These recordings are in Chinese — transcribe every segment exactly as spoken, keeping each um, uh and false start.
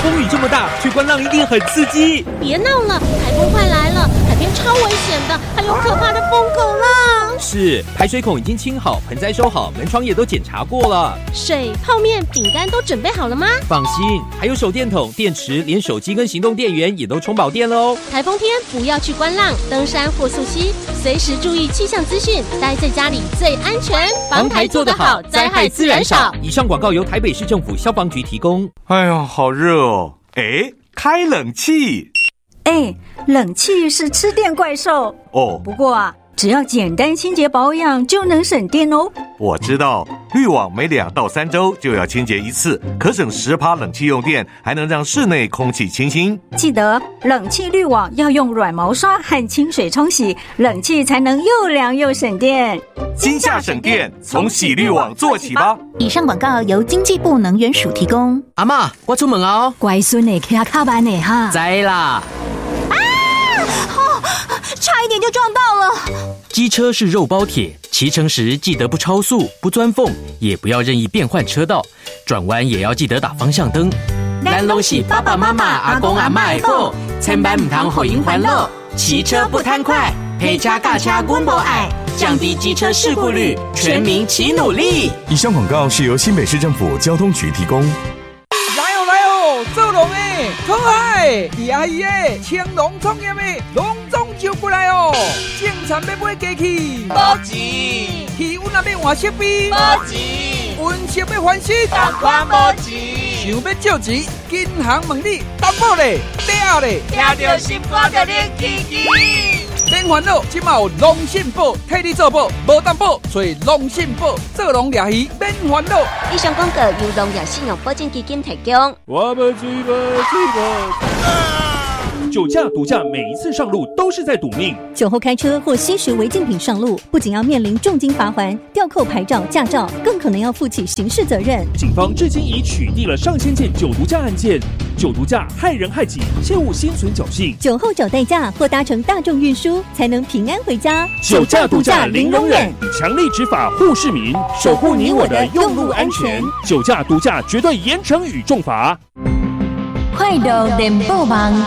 风雨这么大，去观浪一定很刺激。 别闹了，台风快来了，海边超危险的，还有可怕的疯狗浪。 是，排水孔已经清好，盆栽收好，门窗也都检查过了。 水、泡面、饼干都准备好了吗？ 放心，还有手电筒、电池，连手机跟行动电源也都充饱电了哦。 台风天不要去观浪、登山或溯溪，随时注意气象资讯，待在家里最安全。 防台做得好，灾害自然少。以上广告由台北市政府消防局提供。 哎呀，好热哦！哎，开冷气。 哎，冷气是吃电怪兽哦。 不过啊，只要简单清洁保养就能省电哦。 我知道，滤网每两到三周就要清洁一次，可省十趴冷气用电，还能让室内空气清新。 记得冷气滤网要用软毛刷和清水冲洗，冷气才能又凉又省电。 今夏省电，从洗滤网做起吧。 以上广告由经济部能源署提供。 阿嬷，我出门哦。 乖孙的骑卡班的哈。 知啦。 啊！哦，差一点就撞到了。 机车是肉包铁，骑乘时记得不超速、不钻缝，也不要任意变换车道，转弯也要记得打方向灯。咱拢是爸爸妈妈、阿公阿嬷的宝，千万唔通互因烦恼。骑车不贪快，陪车驾车阮无爱，降低机车事故率，全民齐努力。 以上广告是由新北市政府交通局提供。 来哦来哦，做龙的、可爱、厉害的、青龙创业的，隆重就过来哦！种田要买机器， 无钱； 气温也要换设备， 无钱； 温室要翻新， 同款无钱。 想要借钱，银行问你担保嘞，嗲嘞， 听到心肝就连起起。 免烦恼，今嘛有龙信保替你做保，无担保，找龙信保做龙掠鱼，免烦恼。 以上广告由龙掠信用保证基金提供。 我们去吧，去吧。酒驾、毒驾，每一次上路都是在赌命。 酒后开车或吸食违禁品上路，不仅要面临重金罚锾、吊扣牌照、驾照，更可能要负起刑事责任。 警方至今已取缔了上千件酒毒驾案件。酒毒驾害人害己，切勿心存侥幸。 酒后找代驾或搭乘大众运输，才能平安回家。 酒驾、毒驾零容忍，强力执法护市民，守护你我的用路安全。酒驾、毒驾绝对严惩与重罚。 快乐联播网。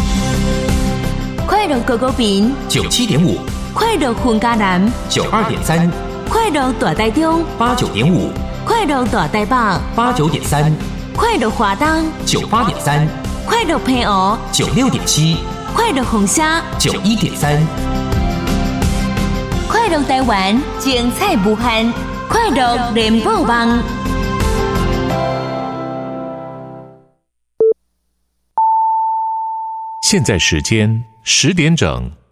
快乐狗狗饼九七点五， 快乐混加南九二点三， 快乐大台中八九点五， 快乐大台北八九点三， 快乐华东九八点三， 快乐平湖九六点七， 快乐红虾九一点三， 快乐台湾精彩无限，快乐联播网。 现在时间十点整。